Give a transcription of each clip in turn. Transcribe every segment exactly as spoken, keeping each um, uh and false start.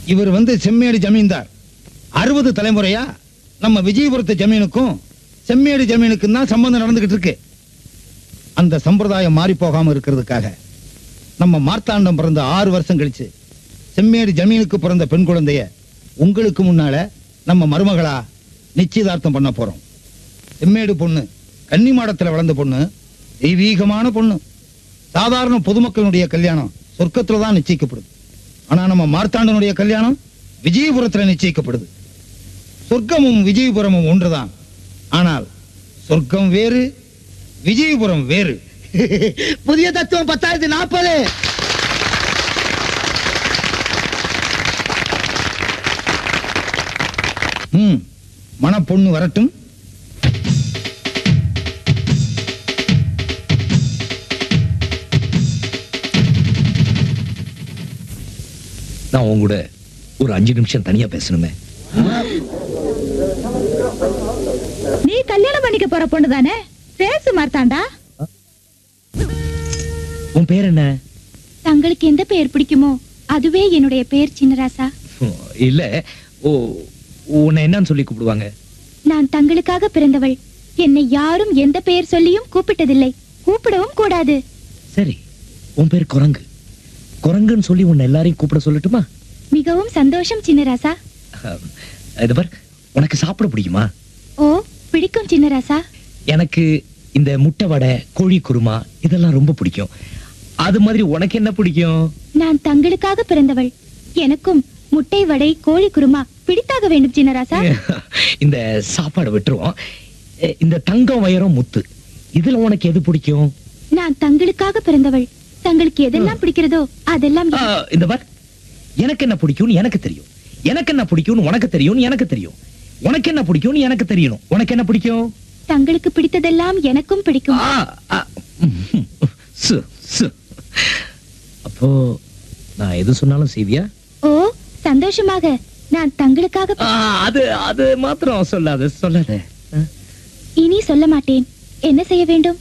இவர் வந்து செம்மேடு ஜமீன்தார். அறுபது தலைமுறையா நம்ம விஜயபுரத்து ஜமீனுக்கும் செம்மேடு ஜமீனுக்கும் தான் சம்பந்தம் நடந்துகிட்டு இருக்கு. அந்த சம்பிரதாயம் மாறி போகாம இருக்கிறதுக்காக நம்ம மார்த்தாண்டம் பிறந்த ஆறு வருஷம் கழிச்சு செம்மேடு ஜமீனுக்கு பிறந்த பெண் குழந்தைய உங்களுக்கு முன்னால நம்ம மருமகளா நிச்சயதார்த்தம் பண்ண போறோம். செம்மேடு பொண்ணு கன்னிமாடத்துல வளர்ந்த பொண்ணு, தெய்வீகமான பொண்ணு. சாதாரண பொதுமக்களுடைய கல்யாணம் சொர்க்கத்துல தான் நிச்சயிக்கப்படுது. ஆனா நம்ம மார்த்தாண்டனுடைய கல்யாணம் விஜயபுரத்துல நிச்சயிக்கப்படுது. சொர்க்கமும் விஜயபுரமும் ஒன்றுதான். ஆனால் சொர்க்கம் வேறு, விஜயபுரம் வேறு. புதிய தத்துவம் பத்தாயிரத்தி நாற்பது. ம் மணப்பொண்ணு வரட்டும். நான் உங்க கூட ஒரு அஞ்சு நிமிஷம் தனியா பேசணுமே. நீ கல்யாணம் பண்ணிக்க போற பொண்ணு தானே? பேசு மார்த்தாண்டா. உன் பேர் என்ன? தங்களுக்கு எந்த பெயர் பிடிக்குமோ அதுவே என்னுடைய பெயர் சின்னராசா. இல்ல, ஓ உன்னை என்னன்னு சொல்லி கூப்பிடுவாங்க? நான் தங்களுக்காக பிறந்தவள். என்னை யாரும் எந்த பெயர் சொல்லியும் கூப்பிட்டதில்லை, கூப்பிடவும் கூடாது. சரி, உன் பேர் குரங்கு. குரங்குன்னு சொல்லி உன்னை எல்லாரையும் கூப்பிட சொல்லட்டுமா? மிகவும் சந்தோஷம் சின்னராசா. இது பார், உனக்கு சாப்பிட பிடிக்குமா? ஓ, பிடிக்கும் சின்னராசா. எனக்கு இந்த முட்டை வடை, கோழி குருமா இதெல்லாம் ரொம்ப பிடிக்கும். அது மாதிரி உனக்கு என்ன பிடிக்கும்? நான் தங்களுக்காக பிறந்தவள். எனக்கும் முட்டை வடை, கோழி குருமா பிடித்தாக வேண்டும் சின்னராசா. இந்த சாப்பாடு விட்டுருவோம். இந்த தங்கம் வயரம் முத்து இதுல உனக்கு எது பிடிக்கும்? நான் தங்களுக்காக பிறந்தவள். தங்களுக்கு எதெல்லாம் பிடிக்கிறதோ அதெல்லாம். இந்த பார், எனக்கு என்ன பிடிக்கும்னு எனக்கு தெரியும், எனக்கு என்ன பிடிக்கும்னு உனக்கு தெரியும், எனக்கு தெரியும். உனக்கு என்ன பிடிக்கும்னு எனக்கு தெரியணும். உனக்கு என்ன பிடிக்கும்? தங்களுக்கு பிடித்ததெல்லாம் எனக்கும் பிடிக்கும். அப்போ நான் எது சொன்னாலும் செய்வியா? ஓ, சந்தோஷமாக. நான் தங்களுக்காக. அது அது மாத்திரம் சொல்லாத சொல்லாத. இனி சொல்ல மாட்டேன். என்ன செய்ய வேண்டும்?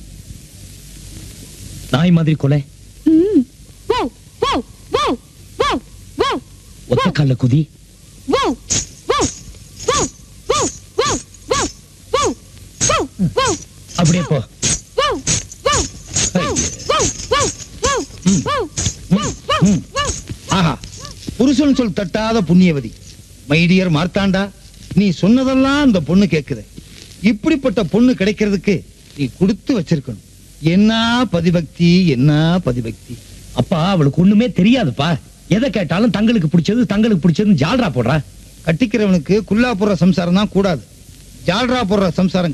நாய் மாதிரி கொலை. ம். வோ வோ வோ வோ வோ. ஒத்த கால்ல குதி. வோ வோ வோ வோ வோ வோ வோ வோ வோ. அப்படியே போ. வோ வோ வோ வோ வோ வோ வோ வோ வோ. ஆஹா, புருஷன் சொல் தட்டாத புண்ணியவதி. மைடியர் மார்த்தாண்டா, நீ சொன்னதெல்லாம் அந்த பொண்ணு கேக்குது. இப்படிப்பட்ட பொண்ணு கிடைக்கிறதுக்கு நீ கொடுத்து வச்சிருக்கணும். என்ன பதிபக்தி, என்ன பதிபக்தி. அப்பா, அவளுக்கு ஒண்ணுமே தெரியாதுப்பா. எதை கேட்டாலும் தங்களுக்கு பிடிச்சது தங்களுக்கு பிடிச்சதுன்னு ஜால்ரா போடுறா. கட்டிக்கிறவனுக்கு குல்லா போடுற சம்சாரம் தான் கூடாது, ஜால்ரா போடுற சம்சாரம்